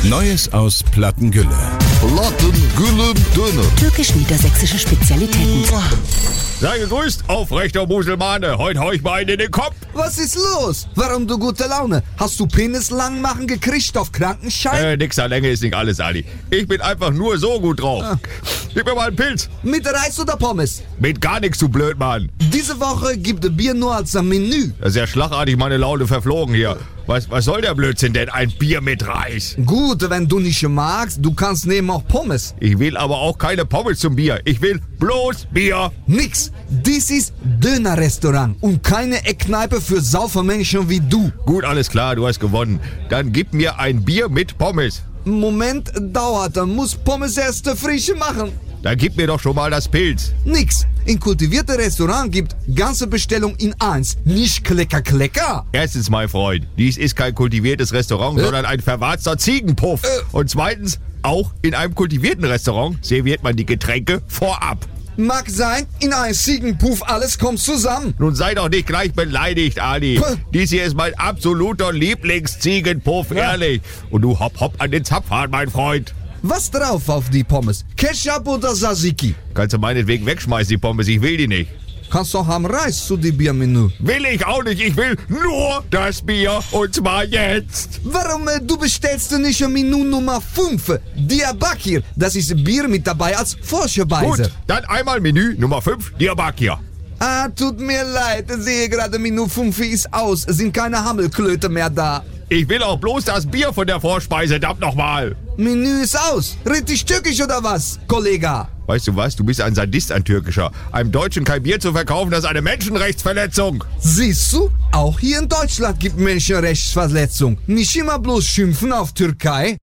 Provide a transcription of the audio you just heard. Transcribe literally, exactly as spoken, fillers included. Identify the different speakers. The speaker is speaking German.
Speaker 1: Neues aus Plattengülle.
Speaker 2: Plattengülle Döner.
Speaker 3: Türkisch-niedersächsische Spezialitäten.
Speaker 4: Sei gegrüßt, aufrechter Muselmane. Heute hau ich mal einen in den Kopf.
Speaker 2: Was ist los? Warum du gute Laune? Hast du Penis lang machen gekriegt auf Krankenschein?
Speaker 4: Äh, nix an Länge ist nicht alles, Ali. Ich bin einfach nur so gut drauf.
Speaker 2: Ah.
Speaker 4: Gib mir mal einen Pilz.
Speaker 2: Mit Reis oder Pommes?
Speaker 4: Mit gar nichts, du Blödmann.
Speaker 2: Diese Woche gibt es Bier nur als ein Menü.
Speaker 4: Das ist ja schlagartig meine Laune verflogen hier. Was, was soll der Blödsinn denn? Ein Bier mit Reis.
Speaker 2: Gut, wenn du nicht magst, du kannst nehmen auch Pommes.
Speaker 4: Ich will aber auch keine Pommes zum Bier. Ich will bloß Bier.
Speaker 2: Nix. Dies ist Dönerrestaurant und keine Eckkneipe für Saufermenschen wie du.
Speaker 4: Gut, alles klar, du hast gewonnen. Dann gib mir ein Bier mit Pommes.
Speaker 2: Moment dauert, dann muss Pommes erst frische machen.
Speaker 4: Dann gib mir doch schon mal das Pilz.
Speaker 2: Nix. In kultivierte Restaurant gibt ganze Bestellung in eins. Nicht Klecker Klecker.
Speaker 4: Erstens, mein Freund, dies ist kein kultiviertes Restaurant,
Speaker 2: Äh?
Speaker 4: sondern ein verwarzter Ziegenpuff.
Speaker 2: Äh?
Speaker 4: Und zweitens, auch in einem kultivierten Restaurant serviert man die Getränke vorab.
Speaker 2: Mag sein, in einem Ziegenpuff alles kommt zusammen.
Speaker 4: Nun sei doch nicht gleich beleidigt, Ali.
Speaker 2: Puh.
Speaker 4: Dies hier ist mein absoluter Lieblingsziegenpuff, ehrlich. Und du hopp hopp an den Zapfhahn, mein Freund.
Speaker 2: Was drauf auf die Pommes? Ketchup oder Tzatziki?
Speaker 4: Kannst du meinetwegen wegschmeißen, die Pommes, ich will die nicht.
Speaker 2: Kannst doch am Reis zu dem Biermenü.
Speaker 4: Will ich auch nicht, ich will nur das Bier und zwar jetzt.
Speaker 2: Warum äh, du bestellst du nicht ein Menü Nummer fünf? Diyarbakir, das ist Bier mit dabei als Vorspeise.
Speaker 4: Gut, dann einmal Menü Nummer fünf, Diyarbakir.
Speaker 2: Ah, tut mir leid, sehe gerade Menü fünf ist aus, sind keine Hammelklöte mehr da.
Speaker 4: Ich will auch bloß das Bier von der Vorspeise, verdammt nochmal.
Speaker 2: Menü ist aus. Richtig türkisch oder was, Kollege?
Speaker 4: Weißt du was, du bist ein Sadist, ein Türkischer. Einem Deutschen kein Bier zu verkaufen, das ist eine Menschenrechtsverletzung.
Speaker 2: Siehst du, auch hier in Deutschland gibt Menschenrechtsverletzung. Nicht immer bloß schimpfen auf Türkei.